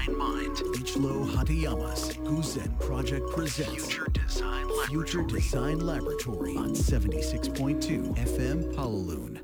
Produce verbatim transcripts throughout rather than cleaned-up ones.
Design Mind. Ichiro Hatayama's Guzen Project presents Future Design Future Laboratory, Design Laboratory on seventy-six point two エフエム Palaloon。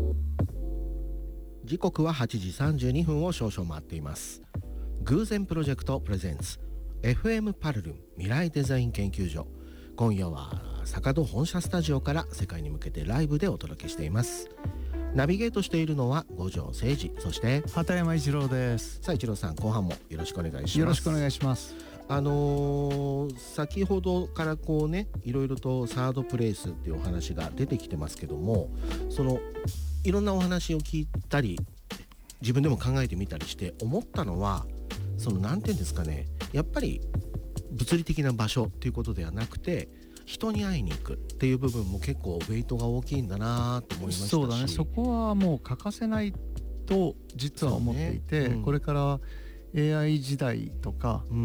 時刻ははちじさんじゅうにふんを少々回っています。偶然プロジェクトプレゼンツ エフエム パルルン未来デザイン研究所。今夜は坂戸本社スタジオから世界に向けてライブでお届けしています。ナビゲートしているのは五条誠二、そして畑山一郎です。 さあ一郎さん、後半もよろしくお願いします。 よろしくお願いします。 あのー、先ほどからこうね、いろいろとサードプレイスっていうお話が出てきてますけども、そのいろんなお話を聞いたり自分でも考えてみたりして思ったのは、そのなんていうんですかね、やっぱり物理的な場所っていうことではなくて、人に会いに行くっていう部分も結構ウェイトが大きいんだなと思いましたし、 そうだね、そこはもう欠かせないと実は思っていて、ね、うん、これから エーアイ 時代とか、うん、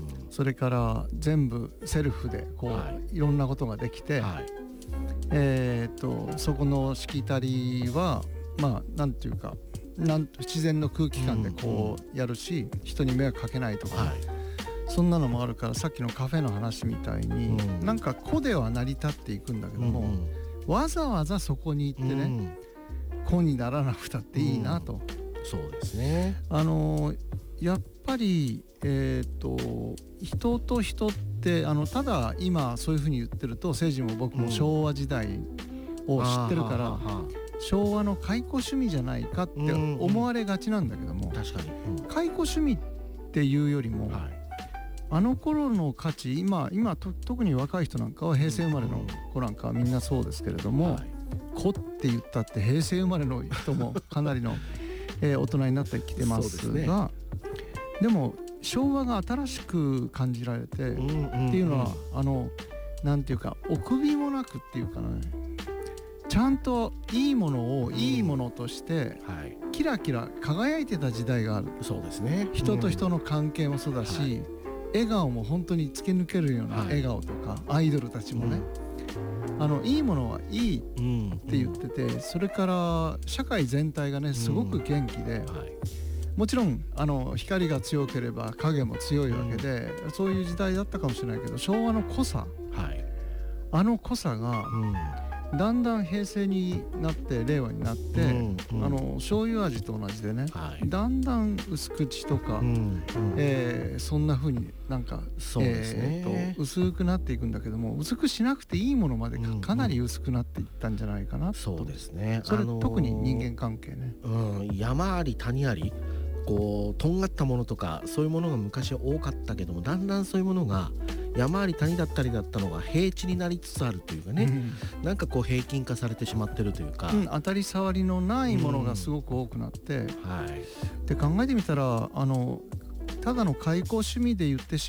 それから全部セルフでこう、はい、いろんなことができて、はい、えー、とそこのしきたりはまあなんていうか、なん自然の空気感でこうやるし、うんうん、人に迷惑かけないとか、はい、そんなのもあるから、さっきのカフェの話みたいに、うん、なんか個では成り立っていくんだけども、うんうん、わざわざそこに行ってね、うん、個にならなくたっていいなと、うん、 そうですね。 あのやっぱり、えー、と人と人ってあのただ今そういうふうに言ってると、誠治も僕も昭和時代を知ってるから、うん、昭和の解雇趣味じゃないかって思われがちなんだけども、うんうん、確かに、うん、解雇趣味っていうよりも、はい、あの頃の価値、今今と特に若い人なんかは平成生まれの子なんかはみんなそうですけれども、はい、子って言ったって平成生まれの人もかなりの、えー、大人になってきてますが、でも昭和が新しく感じられて、うんうんうん、っていうのはあのなんていうか、お首もなくっていうかね、ちゃんといいものをいいものとして、うん、はい、キラキラ輝いてた時代がある。そうですね。人と人の関係もそうだし、はい、笑顔も本当に突き抜けるような笑顔とか、はい、アイドルたちもね、うん、あのいいものはいいって言ってて、うんうん、それから社会全体がねすごく元気で、うん、はい、もちろんあの光が強ければ影も強いわけで、うん、そういう時代だったかもしれないけど、昭和の濃さ、はい、あの濃さが、うん、だんだん平成になって令和になって、うんうん、あの醤油味と同じでね、はい、だんだん薄口とか、うんうん、えー、そんな風になんかそうですね、えー、と薄くなっていくんだけども、薄くしなくていいものまで か,、うんうん、かなり薄くなっていったんじゃないかなと。そうですね。それ、あのー、特に人間関係ね、 うん、山あり谷あり、こうとんがったものとかそういうものが昔は多かったけども、だんだんそういうものが山あり谷だったりだったのが平地になりつつあるというかね、うん、なんかこう平均化されてしまってるというか、うん、 当たり障りのないものがすごく多くなって、うん、はい、で考えてみたら、あのただの開口趣味で言ってし